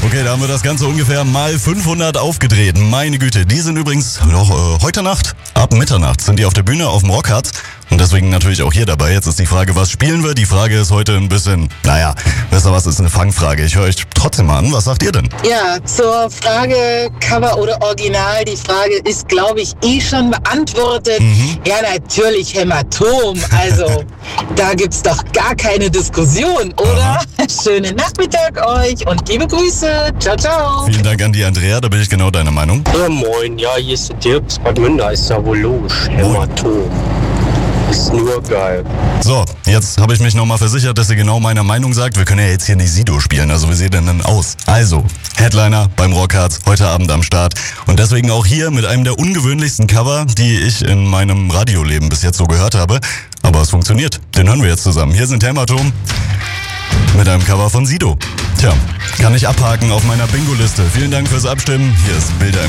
Okay, da haben wir das Ganze ungefähr mal 500 aufgedreht. Meine Güte, die sind übrigens noch heute Nacht, ab Mitternacht, sind die auf der Bühne auf dem Rockharz. Und deswegen natürlich auch hier dabei. Jetzt ist die Frage, was spielen wir? Die Frage ist heute ein bisschen, wisst ihr was, ist eine Fangfrage. Ich höre euch trotzdem mal an. Was sagt ihr denn? Ja, zur Frage Cover oder Original. Die Frage ist, glaube ich, schon beantwortet. Ja, natürlich Hämatom. Also, da gibt's doch gar keine Diskussion, oder? Schönen Nachmittag euch und liebe Grüße. Ciao, ciao. Vielen Dank an die Andrea, da bin ich genau deiner Meinung. Ja, moin, ja, hier ist der Dirk aus Bad Münder, ist ja wohl logisch. Hämatom. Ist nur geil. So, jetzt habe ich mich nochmal versichert, dass ihr genau meiner Meinung sagt. Wir können ja jetzt hier nicht Sido spielen, also wie sieht denn aus? Also, Headliner beim Rockharz, heute Abend am Start. Und deswegen auch hier mit einem der ungewöhnlichsten Cover, die ich in meinem Radioleben bis jetzt so gehört habe. Aber es funktioniert, den hören wir jetzt zusammen. Hier sind Hämatom mit einem Cover von Sido. Tja, kann ich abhaken auf meiner Bingo-Liste. Vielen Dank fürs Abstimmen. Hier ist Bilder